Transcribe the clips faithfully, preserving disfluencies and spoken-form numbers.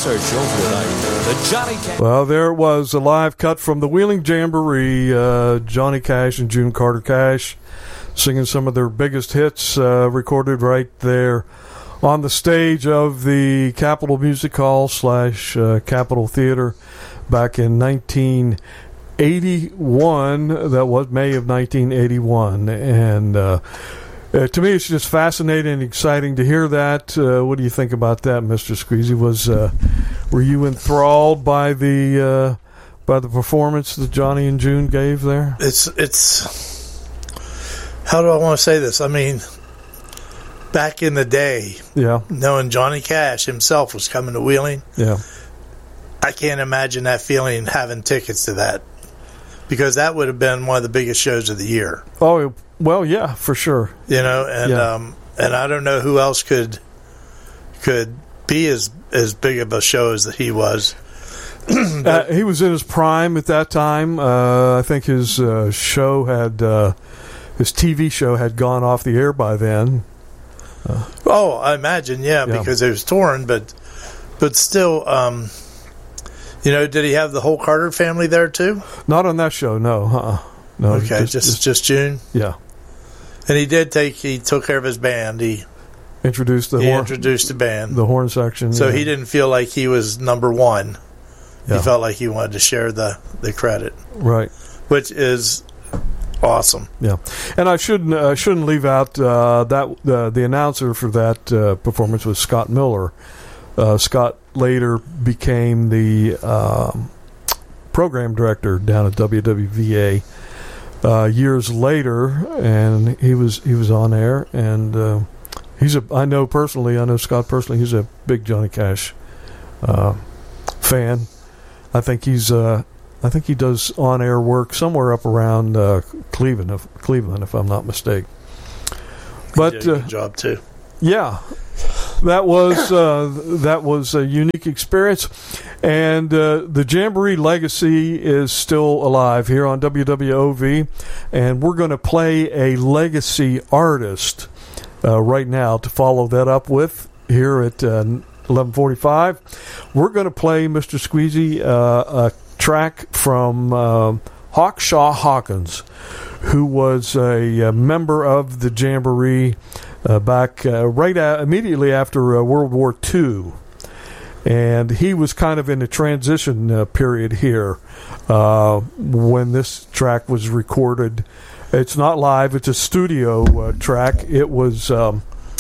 That's our show for tonight. The Johnny Cash. Well, there it was, a live cut from the Wheeling Jamboree. Uh, Johnny Cash and June Carter Cash singing some of their biggest hits, uh, recorded right there on the stage of the Capitol Music Hall slash uh, Capitol Theater back in nineteen eighty-one. That was May of nineteen eighty-one. And uh, uh, to me, it's just fascinating and exciting to hear that. Uh, what do you think about that, Mister Squeezy? Was uh, were you enthralled by the uh, by the performance that Johnny and June gave there? It's it's. How do I want to say this? I mean, back in the day, yeah, knowing Johnny Cash himself was coming to Wheeling, yeah, I can't imagine that feeling having tickets to that, because that would have been one of the biggest shows of the year. Oh, well, yeah, for sure. You know, and yeah. um, and I don't know who else could could be as as big of a show as he was. uh, he was in his prime at that time. Uh, I think his uh, show had. Uh, His T V show had gone off the air by then. Uh, oh, I imagine, yeah, yeah, because it was torn, but but still, um, you know, did he have the whole Carter family there too? Not on that show, no. Uh-uh. No. Okay, just, just just June. Yeah, and he did take he took care of his band. He introduced the he horn, introduced the band, the horn section. So yeah. he didn't feel like he was number one. Yeah. He felt like he wanted to share the, the credit, right? Which is awesome. Yeah, and I shouldn't uh, shouldn't leave out uh, that uh, the announcer for that uh, performance was Scott Miller. Uh, Scott later became the um, program director down at W W V A uh, years later, and he was he was on air, and uh, he's a I know personally I know Scott personally he's a big Johnny Cash uh, fan. I think he's. Uh, I think he does on-air work somewhere up around uh, Cleveland, if, Cleveland, if I'm not mistaken. But he did a good uh, job too. Yeah, that was uh, that was a unique experience, and uh, the Jamboree legacy is still alive here on W W O V, and we're going to play a legacy artist uh, right now to follow that up with here at uh, eleven forty-five. We're going to play Mister Squeezy uh, a track from uh, Hawkshaw Hawkins, who was a, a member of the Jamboree uh, back uh, right at, immediately after uh, World War Two, and he was kind of in the transition uh, period here uh, when this track was recorded. It's not live; it's a studio uh, track. It was. Um,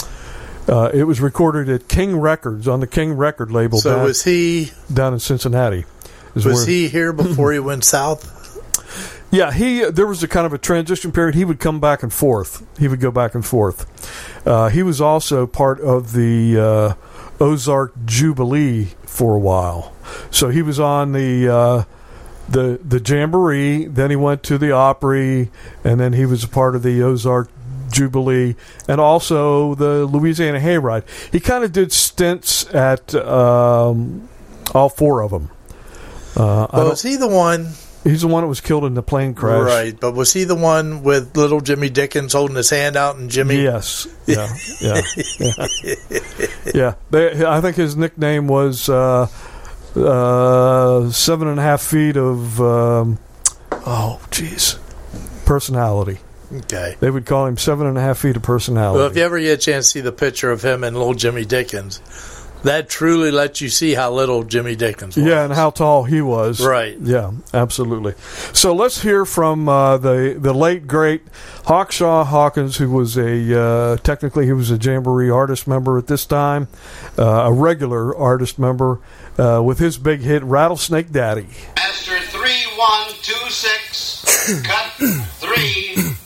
Uh, it was recorded at King Records on the King record label. So down, was he down in Cincinnati? Was where, he here before he went south? Yeah, he. There was a kind of a transition period. He would come back and forth. He would go back and forth. Uh, he was also part of the uh, Ozark Jubilee for a while. So he was on the uh, the the Jamboree. Then he went to the Opry, and then he was a part of the Ozark Jubilee, and also the Louisiana Hayride. He kind of did stints at um, all four of them. Uh, well, was he the one? He's the one that was killed in the plane crash. Right, but was he the one with little Jimmy Dickens holding his hand out and Jimmy? Yes. Yeah. Yeah. yeah. yeah. They, I think his nickname was uh, uh, seven and a half feet of, um, oh, jeez, personality. Okay. They would call him seven and a half feet of personality. Well, if you ever get a chance to see the picture of him and little Jimmy Dickens, that truly lets you see how little Jimmy Dickens was. Yeah, and how tall he was. Right. Yeah, absolutely. So let's hear from uh, the the late great Hawkshaw Hawkins, who was a uh, technically he was a Jamboree artist member at this time, uh, a regular artist member uh, with his big hit Rattlesnake Daddy. Master three one two six, cut three.